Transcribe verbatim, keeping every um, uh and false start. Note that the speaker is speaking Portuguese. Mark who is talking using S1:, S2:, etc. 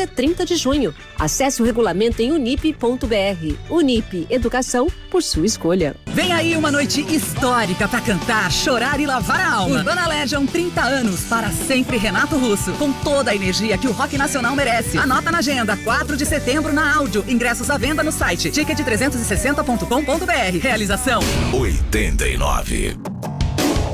S1: até trinta de junho. Acesse o regulamento em unip ponto br. Unip, educação por sua escolha.
S2: Vem aí uma noite histórica pra cantar, chorar e lavar a alma. Urbana Legion, trinta anos, para sempre Renato Russo, com toda a energia que o rock nacional merece. Anota na agenda, quatro de setembro na Áudio. Ingressos à venda no site ticket trezentos e sessenta ponto com ponto br. Realização
S3: oitenta e nove.